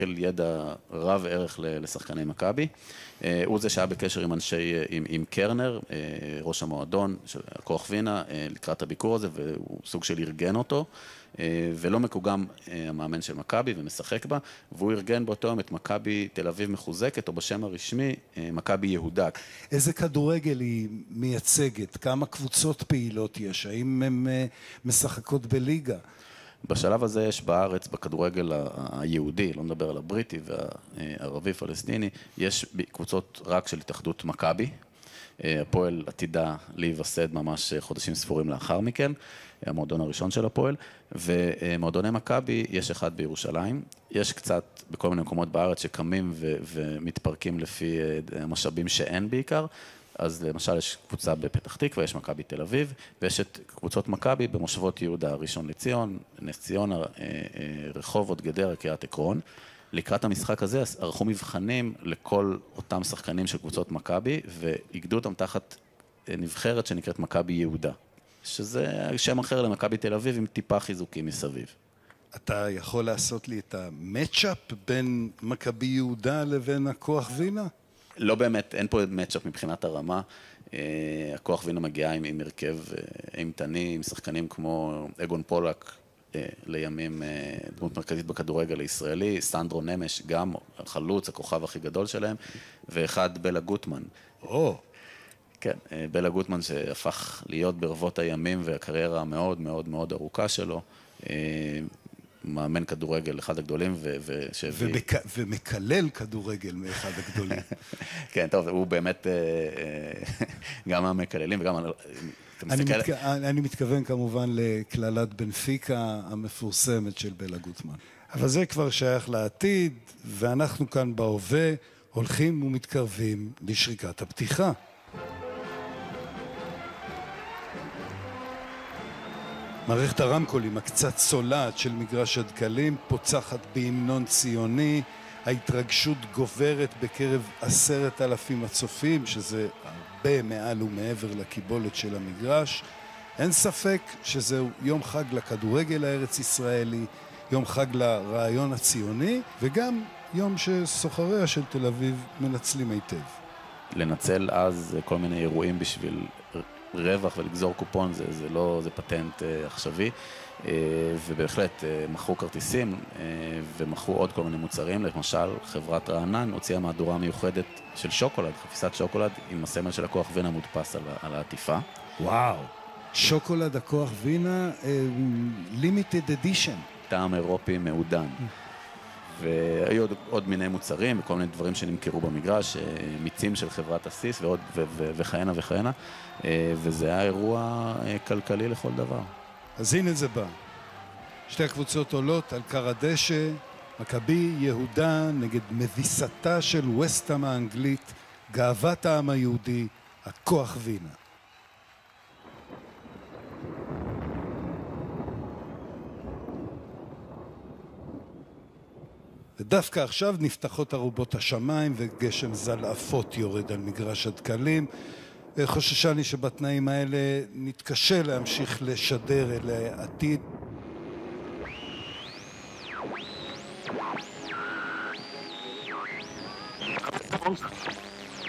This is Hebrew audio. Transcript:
ידע רב ערך לשחקני מכבי. הוא זה שהיה בקשר עם קרנר, ראש המועדון של הכוח וינה, לקראת הביקור הזה, והוא סוג של ארגן אותו, ולא מקוגם המאמן של מכבי ומשחק בה, והוא ארגן באותו יום את מכבי תל אביב מחוזקת, או בשם הרשמי, מכבי יהודה. איזה כדורגל היא מייצגת? כמה קבוצות פעילות יש? האם הן משחקות בליגה? בשלב הזה יש בארץ, בכדורגל היהודי, לא מדבר על הבריטי והערבי-פלסטיני, יש קבוצות רק של התאחדות מכבי. הפועל עתידה להיווסד ממש חודשים ספורים לאחר מכן, המועדון הראשון של הפועל, ומועדוני מכבי יש אחד בירושלים, יש קצת בכל מיני מקומות בארץ שקמים ומתפרקים לפי המשאבים שאין בעיקר, אז למשל יש קבוצה בפתח תקווה, יש מכבי תל אביב, ויש את קבוצות מכבי במושבות יהודה, ראשון לציון, נס ציונה, רחובות, גדרה, קריית עקרון. לקראת המשחק הזה ערכו מבחנים לכל אותם שחקנים של קבוצות מכבי, והגדו אותם תחת נבחרת שנקראת מכבי יהודה, שזה שם אחר למכבי תל אביב עם טיפה חיזוקים מסביב. אתה יכול לעשות לי את המאצ'אפ בין מכבי יהודה לבין הכוח וינה? לא באמת, אין פה מאצ'אפ מבחינת הרמה. הכוח וינה מגיעה עם הרכב אימתני, עם שחקנים כמו אגון פולק, לימים דמות מרכזית בכדורגל הישראלי, סנדרו נמש, גם החלוץ, הכוכב הכי גדול שלהם, ואחד בלה גוטמן. כן, בלה גוטמן שהפך להיות ברבות הימים והקריירה המאוד מאוד מאוד ארוכה שלו, מאמן כדורגל אחד הגדולים ומקלל כדורגל מאחד הגדולים. כן, טוב, הוא באמת גם המקללים וגם... אני מתכוון כמובן לקללת בנפיקה המפורסמת של בלה גוטמן. אבל זה כבר שייך לעתיד, ואנחנו כאן בהווה הולכים ומתקרבים לשריקת הפתיחה. מערכת הרמקולים הקצת צולעת של מגרש הדקלים פוצחת בהמנון ציוני, ההתרגשות גוברת בקרב 10,000 הצופים, שזה הרבה מעל ומעבר לקיבולת של המגרש. אין ספק שזהו יום חג לכדורגל הארץ ישראלי, יום חג לרעיון הציוני, וגם יום שסוחריה של תל אביב מנצלים היטב. לנצל אז כל מיני אירועים בשביל רווח ולגזור קופון, זה פטנט עכשווי, ובהחלט מכרו כרטיסים ומכרו עוד כל מיני מוצרים. למשל, חברת רענן הוציאה מהדורה מיוחדת של שוקולד, חפיסת שוקולד עם הסמל של הכוח וינה מודפס על העטיפה. וואו, שוקולד הכוח וינה, limited edition. טעם אירופי מעודן. והיו עוד מיני מוצרים וכל מיני דברים שנמכרו במגרש, מיצים של חברת אסיס וכהנה וכהנה, וזה היה אירוע כלכלי לכל דבר. אז הנה זה בא. שתי הקבוצות עולות על קר הדשא, מכבי יהודה נגד מביסתה של וסטהאם האנגלית, גאוות העם היהודי, הכוח וינה. ודווקא עכשיו נפתחות ארובות השמיים וגשם זלעפות יורד על מגרש הדקלים. חוששני שבתנאים האלה נתקשה להמשיך לשדר אל העתיד.